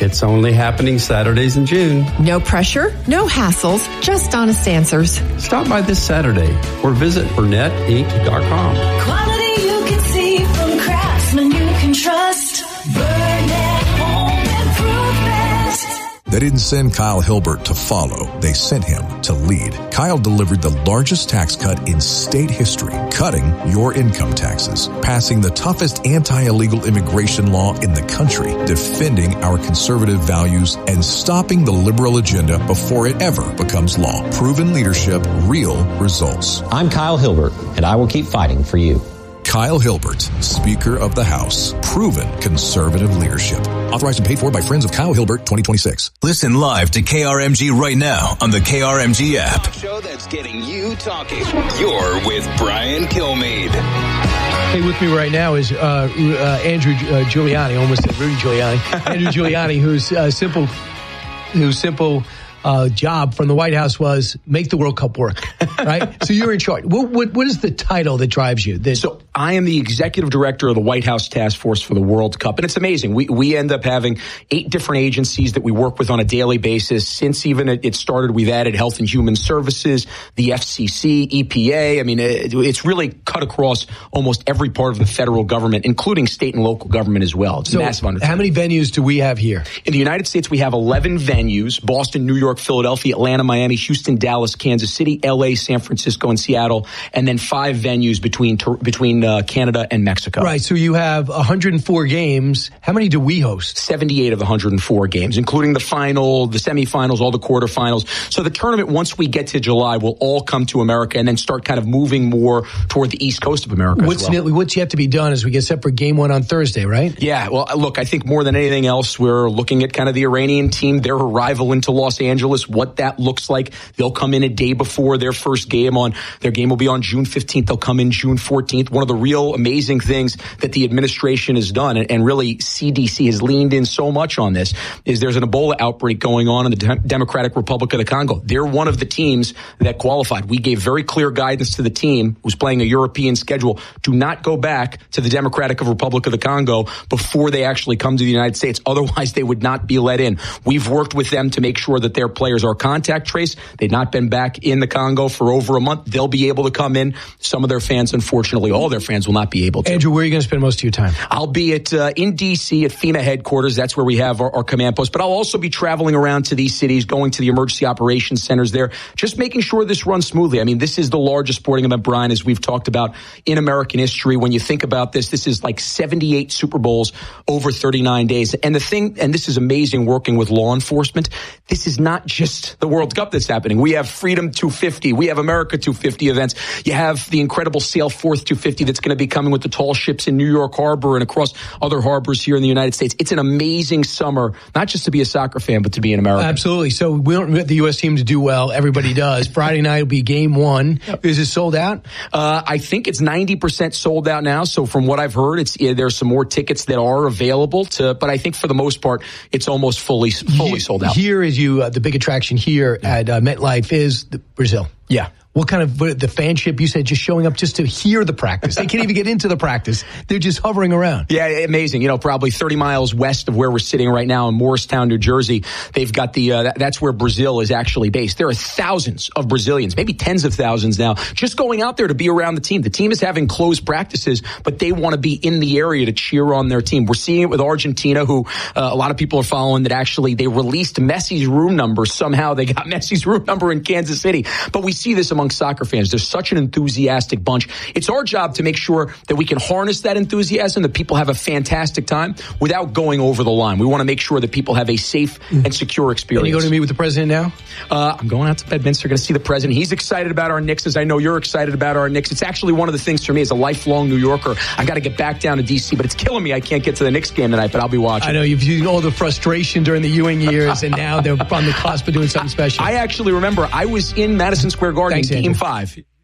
It's only happening Saturdays in June. No pressure, no hassles, just honest answers. Stop by this Saturday or visit BurnettInc.com. Quality you can see from craftsmen you can trust. Burnett Home Improvement. They didn't send Kyle Hilbert to follow. They sent him to lead. Kyle delivered the largest tax cut in state history, cutting your income taxes, passing the toughest anti-illegal immigration law in the country, defending our conservative values, and stopping the liberal agenda before it ever becomes law. Proven leadership, real results. I'm Kyle Hilbert, and I will keep fighting for you. Kyle Hilbert, Speaker of the House. Proven conservative leadership. Authorized and paid for by Friends of Kyle Hilbert 2026. Listen live to KRMG right now on the KRMG app. Show that's getting you talking. You're with Brian Kilmeade. Hey, with me right now is Andrew Giuliani, almost said Rudy Giuliani. Andrew Giuliani, whose simple job from the White House was make the World Cup work, right? So you're in charge. What is the title that drives you? So I am the executive director of the White House Task Force for the World Cup. And it's amazing. We end up having 8 different agencies that we work with on a daily basis. Since even it started, we've added Health and Human Services, the FCC, EPA. I mean, it's really cut across almost every part of the federal government, including state and local government as well. It's a massive undertaking. How many venues do we have here? In the United States, we have 11 venues: Boston, New York, Philadelphia, Atlanta, Miami, Houston, Dallas, Kansas City, LA, San Francisco, and Seattle, and then 5 venues between Canada and Mexico. Right, so you have 104 games. How many do we host? 78 of the 104 games, including the final, the semifinals, all the quarterfinals. So the tournament, once we get to July, will all come to America and then start kind of moving more toward the East Coast of America as well. What's yet to be done as we get set for game 1 on Thursday, right? Yeah, well, look, I think more than anything else, we're looking at kind of the Iranian team, their arrival into Los Angeles, what that looks like. They'll come in a day before their first game. Their game will be on June 15th. They'll come in June 14th. One of the real amazing things that the administration has done, and really CDC has leaned in so much on this, is there's an Ebola outbreak going on in the Democratic Republic of the Congo. They're one of the teams that qualified. We gave very clear guidance to the team who's playing a European schedule. Do not go back to the Democratic Republic of the Congo before they actually come to the United States. Otherwise, they would not be let in. We've worked with them to make sure that their players are contact traced. They've not been back in the Congo for over a month. They'll be able to come in. Some of their fans, unfortunately, all their fans will not be able to. Andrew, where are you going to spend most of your time? I'll be in D.C. at FEMA headquarters. That's where we have our command post. But I'll also be traveling around to these cities, going to the emergency operations centers there, just making sure this runs smoothly. I mean, this is the largest sporting event, Brian, as we've talked about in American history. When you think about this is like 78 Super Bowls over 39 days. And the thing, and this is amazing working with law enforcement, this is not just the World Cup that's happening. We have Freedom 250. We have America 250 events. You have the incredible Sail Forth 250 that's going to be coming with the tall ships in New York Harbor and across other harbors here in the United States. It's an amazing summer, not just to be a soccer fan, but to be an American. Absolutely. So we don't want the U.S. team to do well. Everybody does. Friday night will be game 1. Is it sold out? I think it's 90% sold out now. So from what I've heard, there's some more tickets that are available but I think for the most part, it's almost fully sold out. Here is the big attraction here at MetLife is Brazil. Yeah. What kind of the fanship, you said, just showing up just to hear the practice? They can't even get into the practice. They're just hovering around. Yeah, amazing. You know, probably 30 miles west of where we're sitting right now in Morristown, New Jersey, they've got that's where Brazil is actually based. There are thousands of Brazilians, maybe tens of thousands now, just going out there to be around the team. The team is having closed practices, but they want to be in the area to cheer on their team. We're seeing it with Argentina, who a lot of people are following, that actually they released Messi's room number. Somehow they got Messi's room number in Kansas City. But we see this among soccer fans. They're such an enthusiastic bunch. It's our job to make sure that we can harness that enthusiasm, that people have a fantastic time without going over the line. We want to make sure that people have a safe and secure experience. And you going to meet with the president now? I'm going out to Bedminster, going to see the president. He's excited about our Knicks, as I know you're excited about our Knicks. It's actually one of the things for me as a lifelong New Yorker. I got to get back down to D.C., but it's killing me. I can't get to the Knicks game tonight, but I'll be watching. I know you've used all the frustration during the Ewing years, and now they're on the cusp of doing something special. I actually remember I was in Madison Square Garden in Game 5.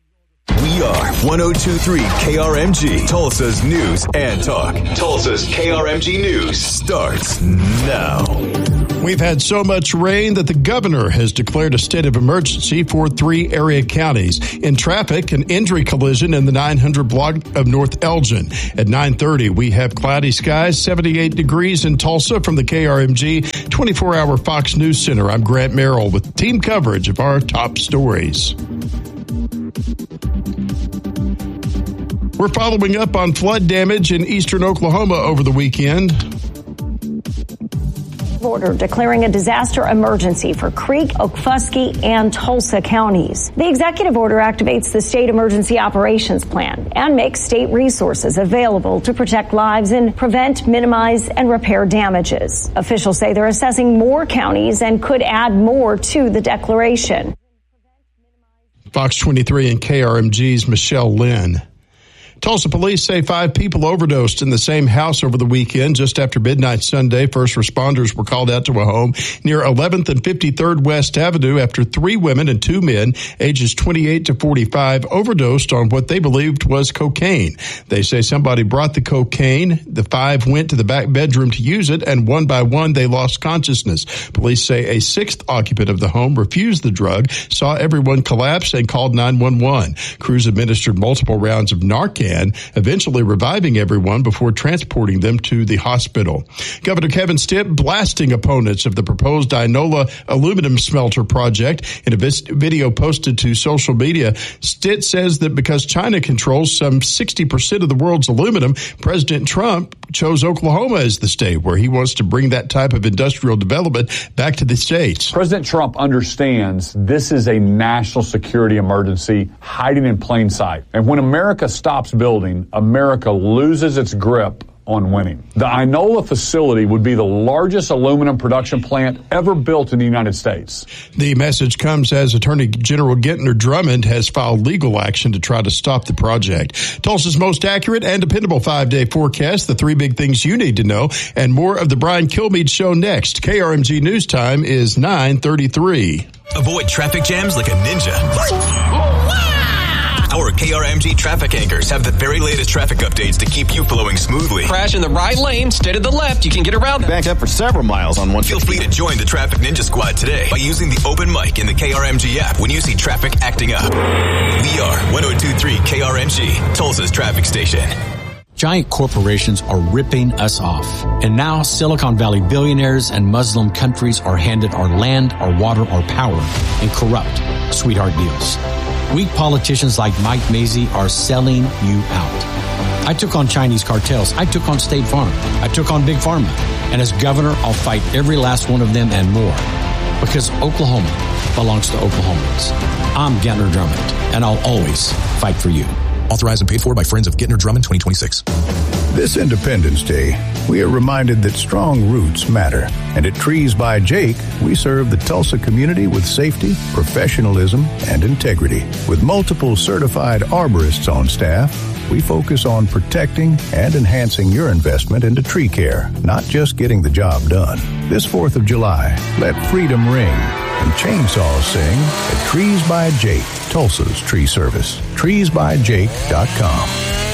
We are 102.3 KRMG, Tulsa's news and talk. Tulsa's KRMG News starts now. We've had so much rain that the governor has declared a state of emergency for 3 area counties. In traffic, an injury collision in the 900 block of North Elgin. At 9:30, we have cloudy skies, 78 degrees in Tulsa. From the KRMG 24-hour Fox News Center, I'm Grant Merrill with team coverage of our top stories. We're following up on flood damage in eastern Oklahoma over the weekend. Order declaring a disaster emergency for Creek, Okfuskee, and Tulsa counties. The executive order activates the state emergency operations plan and makes state resources available to protect lives and prevent, minimize, and repair damages. Officials say they're assessing more counties and could add more to the declaration. Fox 23 and KRMG's Michelle Lynn. Tulsa police say 5 people overdosed in the same house over the weekend. Just after midnight Sunday, first responders were called out to a home near 11th and 53rd West Avenue after 3 women and 2 men, ages 28 to 45, overdosed on what they believed was cocaine. They say somebody brought the cocaine. The 5 went to the back bedroom to use it, and one by one they lost consciousness. Police say a 6th occupant of the home refused the drug, saw everyone collapse, and called 911. Crews administered multiple rounds of Narcan, eventually reviving everyone before transporting them to the hospital. Governor Kevin Stitt blasting opponents of the proposed Inola aluminum smelter project. In a video posted to social media, Stitt says that because China controls some 60% of the world's aluminum, President Trump chose Oklahoma as the state where he wants to bring that type of industrial development back to the states. President Trump understands this is a national security emergency hiding in plain sight. And when America stops building, America loses its grip on winning. The Inola facility would be the largest aluminum production plant ever built in the United States. The message comes as Attorney General Gentner Drummond has filed legal action to try to stop the project. Tulsa's most accurate and dependable 5-day forecast, the 3 big things you need to know, and more of the Brian Kilmeade Show next. KRMG News Time is 9:33. Avoid traffic jams like a ninja. Our KRMG traffic anchors have the very latest traffic updates to keep you flowing smoothly. Crash in the right lane, stay to the left, you can get around. Backed up for several miles on one. Feel free to join the Traffic Ninja Squad today by using the open mic in the KRMG app when you see traffic acting up. We are 102.3 KRMG, Tulsa's traffic station. Giant corporations are ripping us off. And now Silicon Valley billionaires and Muslim countries are handed our land, our water, our power in corrupt sweetheart deals. Weak politicians like Mike Mazzei are selling you out. I took on Chinese cartels. I took on State Farm. I took on Big Pharma. And as governor, I'll fight every last one of them and more. Because Oklahoma belongs to Oklahomans. I'm Gentner Drummond, and I'll always fight for you. Authorized and paid for by Friends of Gentner Drummond 2026. This Independence Day, we are reminded that strong roots matter. And at Trees by Jake, we serve the Tulsa community with safety, professionalism, and integrity. With multiple certified arborists on staff, we focus on protecting and enhancing your investment into tree care, not just getting the job done. This 4th of July, let freedom ring and chainsaws sing at Trees by Jake, Tulsa's tree service. TreesByJake.com.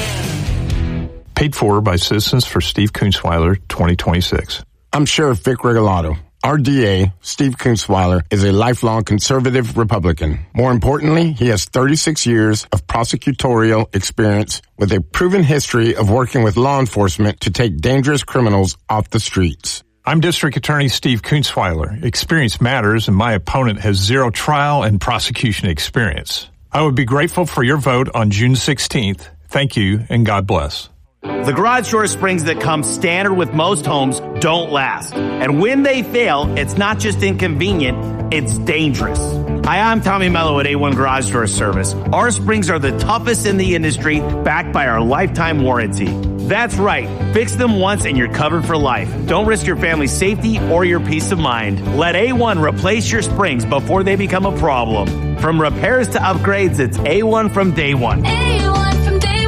Paid for by Citizens for Steve Kunzweiler, 2026. I'm Sheriff Vic Regalado. Our DA, Steve Kunzweiler, is a lifelong conservative Republican. More importantly, he has 36 years of prosecutorial experience with a proven history of working with law enforcement to take dangerous criminals off the streets. I'm District Attorney Steve Kunzweiler. Experience matters, and my opponent has 0 trial and prosecution experience. I would be grateful for your vote on June 16th. Thank you, and God bless. The garage door springs that come standard with most homes don't last. And when they fail, it's not just inconvenient, it's dangerous. Hi, I'm Tommy Mello at A1 Garage Door Service. Our springs are the toughest in the industry, backed by our lifetime warranty. That's right. Fix them once and you're covered for life. Don't risk your family's safety or your peace of mind. Let A1 replace your springs before they become a problem. From repairs to upgrades, it's A1 from day one. A1 from day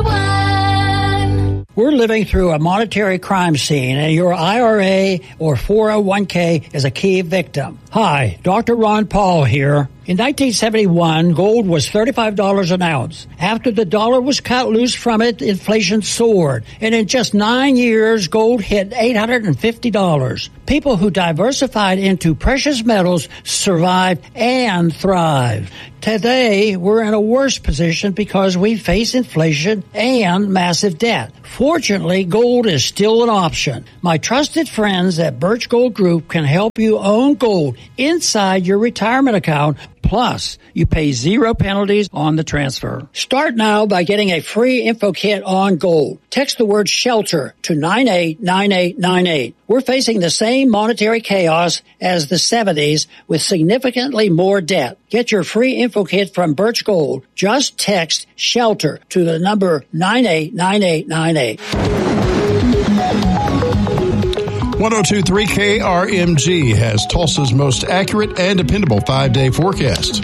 one. We're living through a monetary crime scene, and your IRA or 401k is a key victim. Hi, Dr. Ron Paul here. In 1971, gold was $35 an ounce. After the dollar was cut loose from it, inflation soared. And in just 9 years, gold hit $850. People who diversified into precious metals survived and thrived. Today, we're in a worse position because we face inflation and massive debt. Fortunately, gold is still an option. My trusted friends at Birch Gold Group can help you own gold inside your retirement account. Plus, you pay 0 penalties on the transfer. Start now by getting a free info kit on gold. Text the word SHELTER to 989898. We're facing the same monetary chaos as the 70s with significantly more debt. Get your free info kit from Birch Gold. Just text SHELTER to the number 989898. 1023 KRMG has Tulsa's most accurate and dependable 5-day forecast.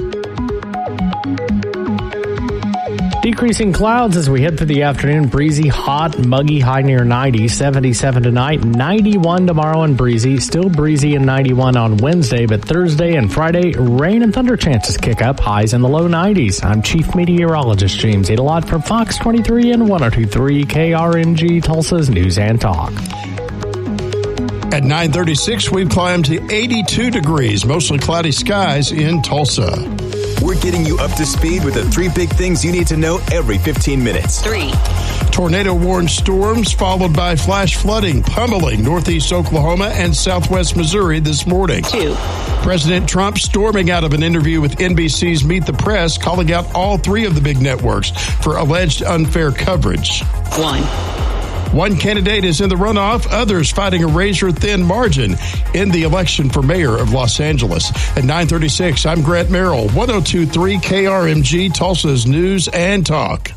Decreasing clouds as we head for the afternoon. Breezy, hot, muggy, high near 90, 77 tonight, 91 tomorrow and breezy. Still breezy and 91 on Wednesday, but Thursday and Friday, rain and thunder chances kick up, highs in the low 90s. I'm Chief Meteorologist James Adelot from Fox 23 and 1023 KRMG, Tulsa's News and Talk. At 9:36, we've climbed to 82 degrees, mostly cloudy skies in Tulsa. We're getting you up to speed with the 3 big things you need to know every 15 minutes. 3. Tornado-warned storms followed by flash flooding pummeling northeast Oklahoma and southwest Missouri this morning. 2. President Trump storming out of an interview with NBC's Meet the Press, calling out all 3 of the big networks for alleged unfair coverage. 1. One candidate is in the runoff, others fighting a razor-thin margin in the election for mayor of Los Angeles. At 9:36, I'm Grant Merrill, 1023 KRMG, Tulsa's News and Talk.